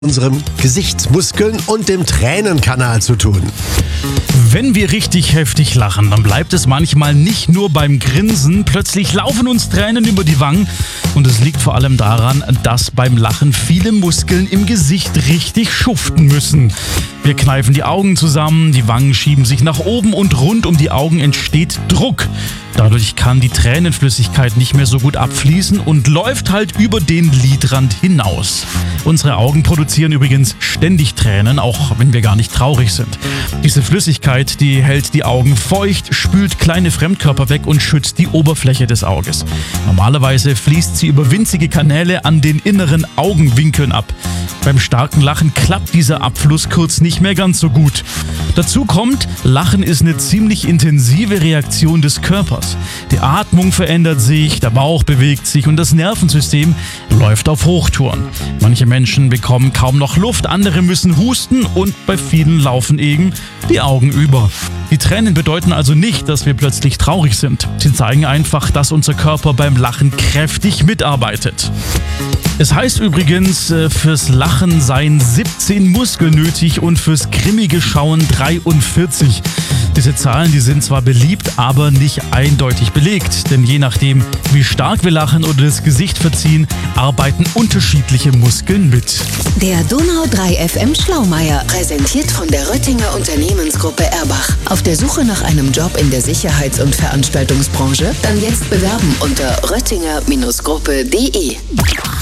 unserem Gesichtsmuskeln und dem Tränenkanal zu tun. Wenn wir richtig heftig lachen, dann bleibt es manchmal nicht nur beim Grinsen. Plötzlich laufen uns Tränen über die Wangen. Und es liegt vor allem daran, dass beim Lachen viele Muskeln im Gesicht richtig schuften müssen. Wir kneifen die Augen zusammen, die Wangen schieben sich nach oben und rund um die Augen entsteht Druck. Dadurch kann die Tränenflüssigkeit nicht mehr so gut abfließen und läuft halt über den Lidrand hinaus. Unsere Augen produzieren übrigens ständig Tränen, auch wenn wir gar nicht traurig sind. Diese Flüssigkeit, die hält die Augen feucht, spült kleine Fremdkörper weg und schützt die Oberfläche des Auges. Normalerweise fließt sie über winzige Kanäle an den inneren Augenwinkeln ab. Beim starken Lachen klappt dieser Abfluss kurz nicht mehr ganz so gut. Dazu kommt, Lachen ist eine ziemlich intensive Reaktion des Körpers. Die Atmung verändert sich, der Bauch bewegt sich und das Nervensystem läuft auf Hochtouren. Manche Menschen bekommen kaum noch Luft, andere müssen husten und bei vielen laufen eben die Augen über. Die Tränen bedeuten also nicht, dass wir plötzlich traurig sind. Sie zeigen einfach, dass unser Körper beim Lachen kräftig mitarbeitet. Es heißt übrigens, fürs Lachen seien 17 Muskeln nötig und fürs grimmige Schauen 43. Diese Zahlen, die sind zwar beliebt, aber nicht eindeutig belegt. Denn je nachdem, wie stark wir lachen oder das Gesicht verziehen, arbeiten unterschiedliche Muskeln mit. Der Donau 3 FM Schlaumeier, präsentiert von der Röttinger Unternehmensgruppe Erbach. Auf der Suche nach einem Job in der Sicherheits- und Veranstaltungsbranche? Dann jetzt bewerben unter röttinger-gruppe.de.